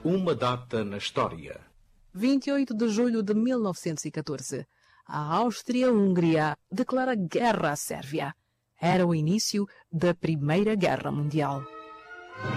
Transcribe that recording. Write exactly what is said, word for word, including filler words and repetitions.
Uma data na história. vinte e oito de julho de mil novecentos e catorze. A Áustria-Hungria declara guerra à Sérvia. Era o início da Primeira Guerra Mundial.